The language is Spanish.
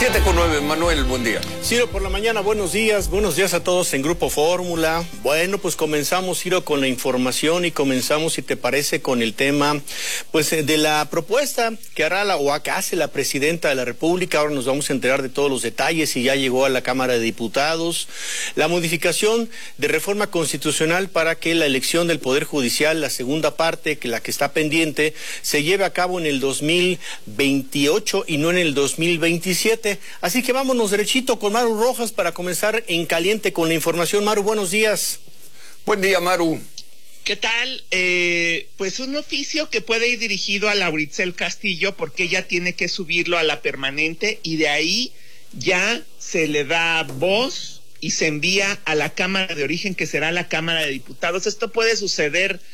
7:09, Manuel, buen día. Ciro, por la mañana, buenos días a todos en Grupo Fórmula. Bueno, pues comenzamos, Ciro, con la información y comenzamos, si te parece, con el tema, pues, de la propuesta que hará que hace la presidenta de la República. Ahora nos vamos a enterar de todos los detalles y ya llegó a la Cámara de Diputados. La modificación de reforma constitucional para que la elección del Poder Judicial, la segunda parte, la que está pendiente, se lleve a cabo en el 2028 y no en el 2027. Así que vámonos derechito con Maru Rojas para comenzar en caliente con la información. Maru, buenos días. Buen día, Maru. ¿Qué tal? Pues un oficio que puede ir dirigido a Lauritzel Castillo porque ella tiene que subirlo a la permanente y de ahí ya se le da voz y se envía a la Cámara de Origen, que será la Cámara de Diputados. Esto puede suceder